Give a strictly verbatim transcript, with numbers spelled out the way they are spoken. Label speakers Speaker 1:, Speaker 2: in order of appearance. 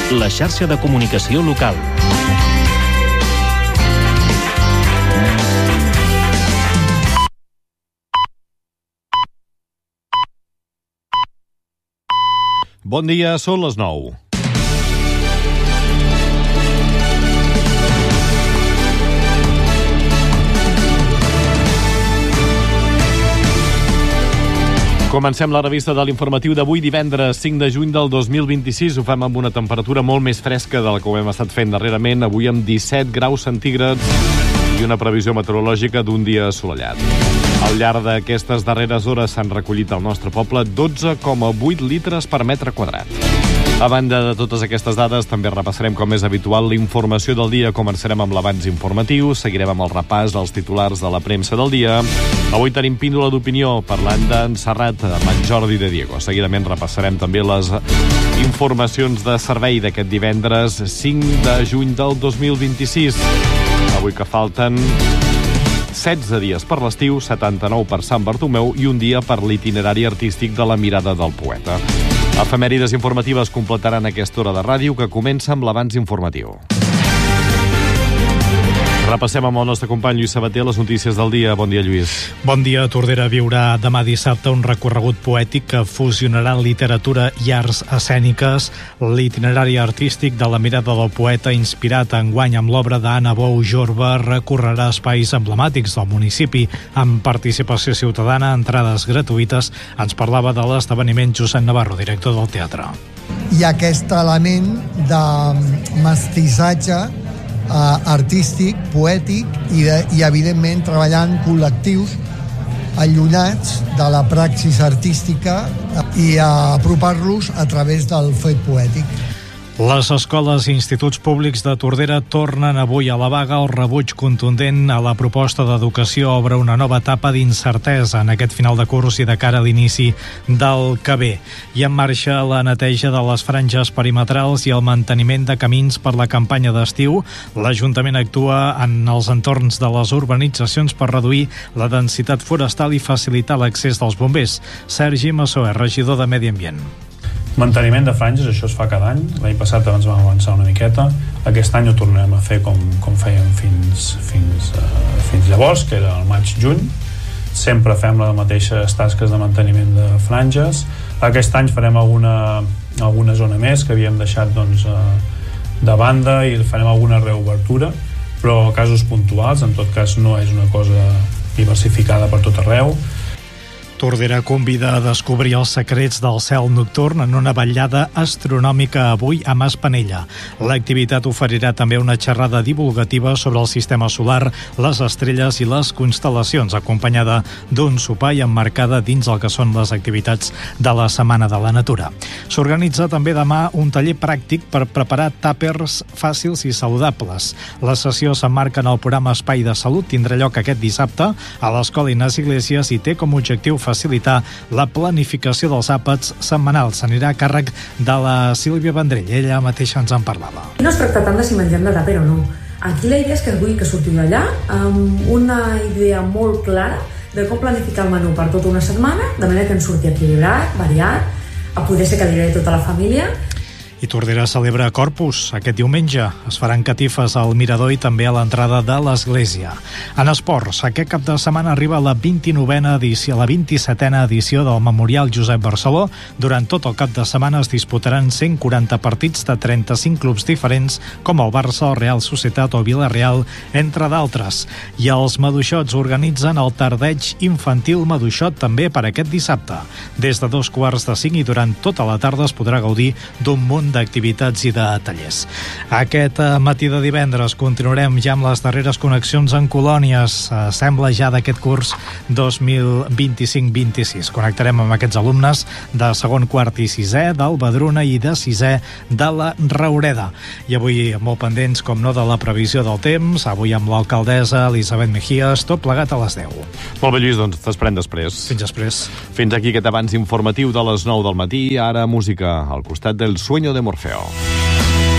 Speaker 1: la xarxa de comunicació local.
Speaker 2: Bon dia, són les nou. Comencem la revista de l'informatiu d'avui, divendres cinc de juny del dos mil vint-i-sis. Ho fem amb una temperatura molt més fresca de la que ho hem estat fent darrerament, avui amb disset graus centígrads i una previsió meteorològica d'un dia assolellat. Al llarg d'aquestes darreres hores s'han recollit al nostre poble dotze coma vuit litres per metre quadrat. A banda de totes aquestes dades, també repassarem, com és habitual, la informació del dia. Començarem amb l'avanç informatiu, seguirem amb el repàs dels titulars de la premsa del dia. Avui tenim píndola d'opinió, parlant d'en Serrat, amb en Jordi de Diego. Seguidament repassarem també les informacions de servei d'aquest divendres cinc de juny del dos mil vint-i-sis. Avui que falten setze dies per l'estiu, setanta-nou per Sant Bartomeu i un dia per l'itinerari artístic de la mirada del poeta. Efemèrides informatives completaran aquesta hora de ràdio que comença amb l'avanç informatiu. Repassem amb el nostre company Lluís Sabater les notícies del dia. Bon dia, Lluís.
Speaker 3: Bon dia. Tordera viurà demà dissabte un recorregut poètic que fusionarà literatura i arts escèniques. L'itinerari artístic de la mirada del poeta, inspirat enguany amb l'obra d'Anna Bou Jorba, recorrerà espais emblemàtics del municipi amb participació ciutadana, entrades gratuïtes. Ens parlava de l'esdeveniment Josep Navarro, director del teatre.
Speaker 4: Hi ha aquest element de mestissatge Uh, artístic, poètic i, de, i evidentment treballant col·lectius allunyats de la praxis artística i uh, apropar-los a través del fet poètic.
Speaker 3: Les escoles i instituts públics de Tordera tornen avui a la vaga. El rebuig contundent a la proposta d'educació obre una nova etapa d'incertesa en aquest final de curs i de cara a l'inici del que ve. I en marxa la neteja de les franges perimetrals i el manteniment de camins per la campanya d'estiu. L'Ajuntament actua en els entorns de les urbanitzacions per reduir la densitat forestal i facilitar l'accés dels bombers. Sergi Massó, regidor de Medi Ambient.
Speaker 5: Manteniment de franges, això es fa cada any. L'any passat ens vam avançar una miqueta. Aquest any ho tornarem a fer com, com fèiem fins, fins, uh, fins llavors, que era el maig-juny. Sempre fem les mateixes tasques de manteniment de franges. Aquest any farem alguna, alguna zona més que havíem deixat doncs, uh, de banda i farem alguna reobertura, però casos puntuals. En tot cas no és una cosa diversificada per tot arreu.
Speaker 3: Tordera convida a descobrir els secrets del cel nocturn en una vetllada astronòmica avui a Mas Panella. L'activitat oferirà també una xerrada divulgativa sobre el sistema solar, les estrelles i les constel·lacions, acompanyada d'un sopar i emmarcada dins el que són les activitats de la Setmana de la Natura. S'organitza també demà un taller pràctic per preparar tàpers fàcils i saludables. La sessió s'emmarca en el programa Espai de Salut, tindrà lloc aquest dissabte a l'Escola Ignasi Iglesias i té com a objectiu facilitar la planificació dels àpats setmanals. S'anirà a càrrec de la Sílvia Vendrell. Ella mateixa ens en parlava.
Speaker 6: No es tracta tant de si mengem de tàper o no. Aquí la idea és que vull que sortiu d'allà amb una idea molt clara de com planificar el menú per tota una setmana, de manera que ens surti equilibrat, variat, a poder ser que diré tota la família.
Speaker 3: I Tordera celebra Corpus aquest diumenge. Es faran catifes al mirador i també a l'entrada de l'església. En esports, aquest cap de setmana arriba la vint-i-novena edició, la vint-i-setena edició del Memorial Josep Barceló. Durant tot el cap de setmana es disputaran cent quaranta partits de trenta-cinc clubs diferents, com el Barça, el Real Societat o Vila-real, entre d'altres. I els Maduixots organitzen el Tardeig Infantil Maduixot també per aquest dissabte. Des de dos quarts de cinc i durant tota la tarda es podrà gaudir d'un munt d'activitats i de tallers. Aquest matí de divendres continuarem ja amb les darreres connexions en colònies. Sembla ja d'aquest curs dos mil vint-i-cinc vint-i-sis. Connectarem amb aquests alumnes de segon, quart i sisè del Badruna i de sisè de la Raureda. I avui molt pendents, com no, de la previsió del temps. Avui amb l'alcaldessa Elisabet Mejías, tot plegat a les deu.
Speaker 2: Molt bé, Lluís, doncs t'esperem després.
Speaker 3: Fins després.
Speaker 2: Fins aquí aquest avanç informatiu de les nou del matí. Ara música al costat del Sueño de Morfeo.